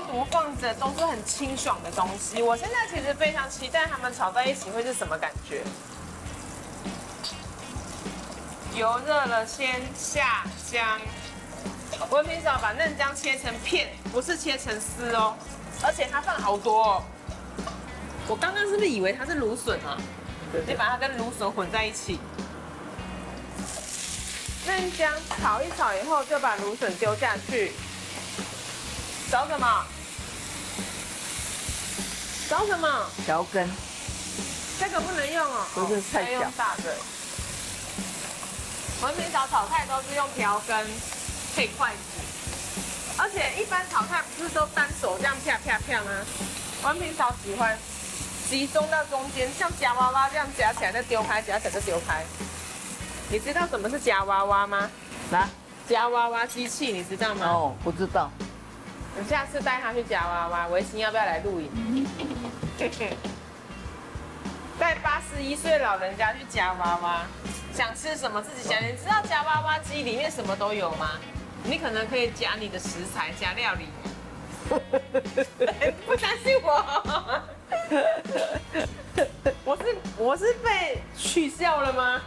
毒放着都是很清爽的东西。我现在其实非常期待它们炒在一起会是什么感觉。油热了，先下姜。我平常把嫩姜切成片，不是切成丝哦，而且它放好多哦。我刚刚是不是以为它是芦笋啊？你把它跟芦笋混在一起。嫩姜炒一炒以后，就把芦笋丢下去。找什么？找什么？ 条根。 这个不能用哦， 不是菜要用大的。我们平常炒菜都是用条根配筷子，而且一般炒菜不是都单手这样啪啪啪吗？我们平常喜欢集中到中间，像夹娃娃这样夹起来再丢开，夹起来再丢开。你知道什么是夹娃娃吗？ 啊？ 夹娃娃机器你知道吗？ 哦，不知道。 我下次带他去夹娃娃，维新要不要来录影？带81岁老人家去夹娃娃，想吃什么自己夹。你知道夹娃娃机里面什么都有吗？你可能可以夹你的食材，夹料理。不相信我？我是被取笑了吗？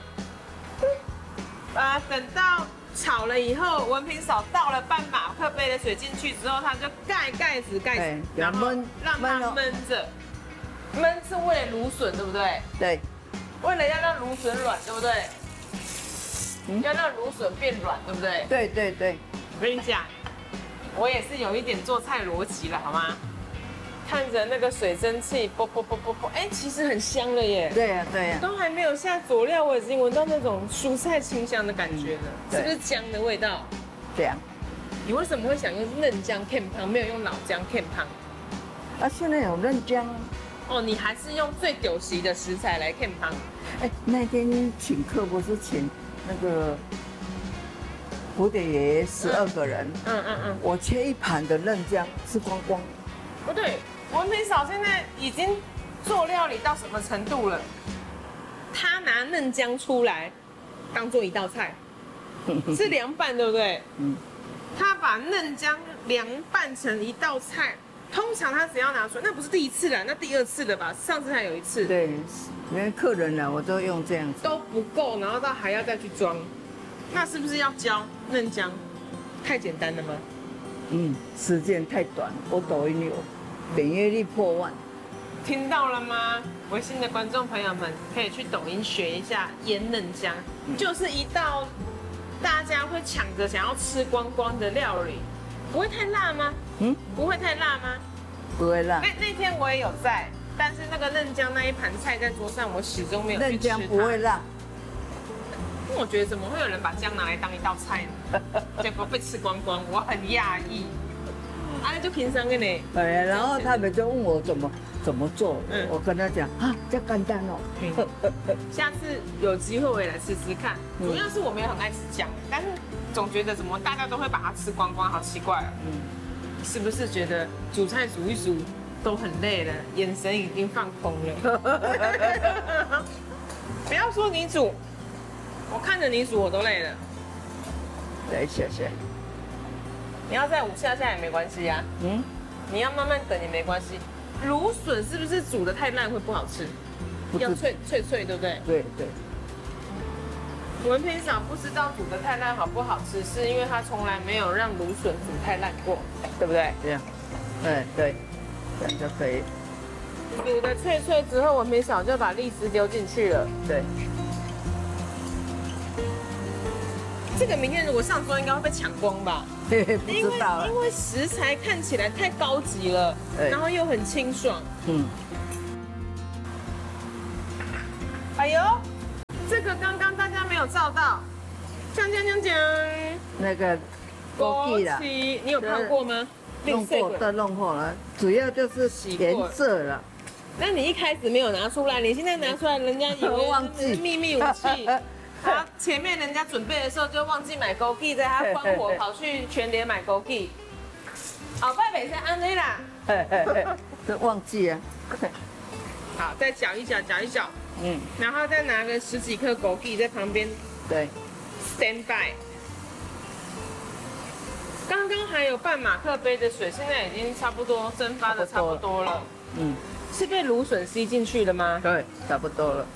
等到炒了以后，文平嫂倒了半马克杯的水进去之后，它就盖子，然后让它焖着。焖是为了芦笋，对不对？ 对。 为了要让芦笋软，对不对？要让芦笋变软，对不对？ 对对对。 我跟你讲，我也是有一点做菜逻辑了，好吗？看着那个水蒸气，啵啵啵啵啵，哎，其实很香了耶。 对呀对呀。 都还没有下佐料，我已经闻到那种蔬菜清香的感觉了，是不是姜的味道？ 姜。 你为什么会想用嫩姜片汤，没有用老姜片汤？ 啊，现在有嫩姜。 哦，你还是用最丢席的食材来片汤。 哎，那天请客不是请那个蝴蝶爷爷12个人，我切一盘的嫩姜吃光光。 不对，文平嫂现在已经做料理到什么程度了？他拿嫩姜出来当做一道菜，是凉拌，对不对？他把嫩姜凉拌成一道菜。通常他只要拿出来，那不是第一次了，那第2次了吧？上次还有1次。 对，因为客人呢，我都用这样子。 都不够，然后到还要再去装，那是不是要教嫩姜？太简单了吗？ 时间太短，我抖音有点阅率破万。 听到了吗？微信的观众朋友们可以去抖音学一下腌嫩姜，就是一道大家会抢着想要吃光光的料理。不会太辣吗？不会太辣吗？ 不会辣。 那天我也有在，但是那个嫩姜那一盘菜在桌上，我始终没有去吃它。 嫩姜不会辣。 我觉得怎么会有人把姜拿来当一道菜呢？结果被吃光光，我很讶异。啊，就平常的呢。 对，然后他们就问我怎么做，我跟他讲啊，这简单哦。 下次有机会我也来吃吃看。主要是我没有很爱吃姜，但是总觉得怎么大家都会把它吃光光，好奇怪啊。是不是觉得煮菜煮一煮都很累了，眼神已经放空了？不要说你煮，我看着你煮我都累了。 对，谢谢。 你要再5下也没关系呀。你要慢慢等也没关系。芦笋是不是煮得太烂会不好吃？要脆脆，对不对？ 对对。 文平嫂不知道煮得太烂好不好吃，是因为她从来没有让芦笋煮太烂过，对不对？ 这样，对，这样就可以。 煮的脆脆之后，文平嫂就把栗丝丢进去了。 对。 这个明天如果上桌，应该会被抢光吧？ 不知道。 因为食材看起来太高级了，然后又很清爽。哎呦！这个刚刚大家没有照到，讲， 那个枸杞啦， 你有泡过吗？ 弄过，都弄过了，主要就是颜色了。 那你一开始没有拿出来，你现在拿出来，人家以为忘记秘密武器。他前面人家准备的时候就忘记买枸杞，在他关火跑去全联买枸杞。好，拜北是安内啦。 这忘记啊。 好，再搅一搅，然后再拿个10几颗枸杞在旁边， 对 ，stand by。刚刚还还有半马克杯的水，现在已经差不多蒸发的差不多了。 嗯， 是被芦笋吸进去了吗？ 对，差不多了。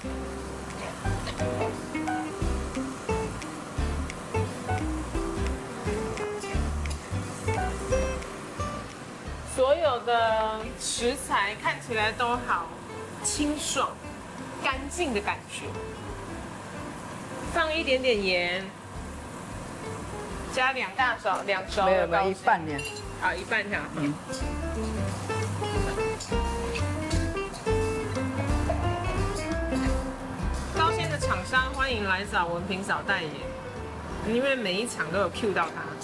所有的食材看起来都好清爽、干净的感觉。放一点点盐，加2大勺2勺没有没有， 的高一半呢。 好，一半条。 嗯。 高纤的厂商欢迎来找文平嫂代言，因为每一场都有 Q 到他。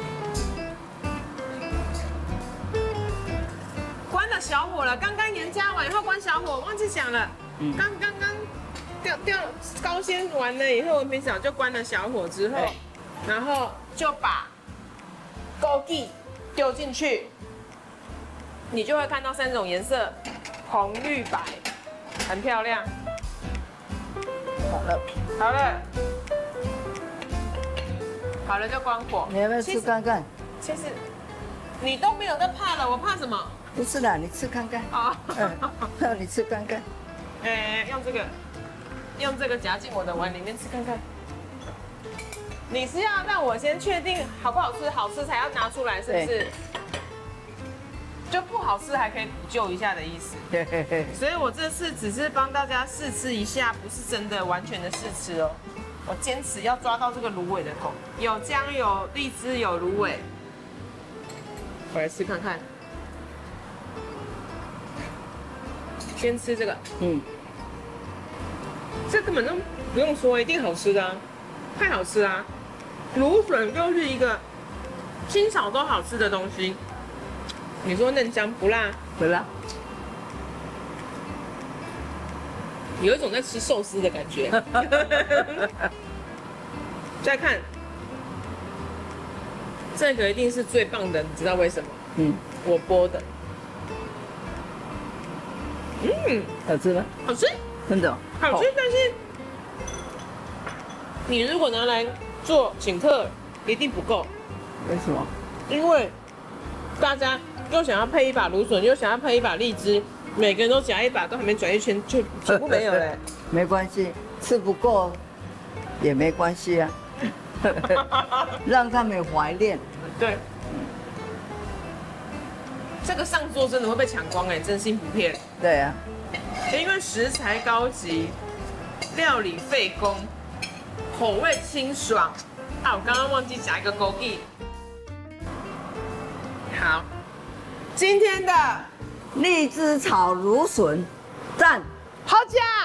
关了小火了，刚刚盐加完以后关小火，忘记讲了。刚掉高纤完了以后，文平嫂就关了小火之后，然后就把枸杞丢进去，你就会看到3种颜色，红、绿、白，很漂亮。 好了， 好了，好了就关火。 你要不要吃看看？ 其实你都没有在怕了，我怕什么？ 不是啦，你吃看看。 啊， 让你吃看看。 用这个夹进我的碗里面吃看看。你是要让我先确定好不好吃，好吃才要拿出来，是不是？就不好吃还可以补救一下的意思。所以我这次只是帮大家试吃一下，不是真的完全的试吃哦。我坚持要抓到这个芦苇的头，有姜，有荔枝，有芦苇。我来吃看看。先吃这个，这根本都不用说，一定好吃的啊，太好吃啦！芦笋就是一个清炒都好吃的东西。你说嫩姜不辣？ 不辣。 有一种在吃寿司的感觉。再看，这个一定是最棒的，你知道为什么？我剥的。 好吃吗？ 好吃， 真的。 好吃，但是你如果拿来做请客，一定不够。 为什么？ 因为大家又想要配一把芦笋，又想要配一把荔枝，每个人都夹一把，都还没转一圈就全部没有了。 没关系，吃不够也没关系啊，让他们怀念。 对，这个上桌真的会被抢光哎，真心不骗。 对啊， 因为食材高级，料理费工，口味清爽。啊，我刚刚忘记夹一个枸杞。好，今天的荔枝炒芦笋，赞， 好夹。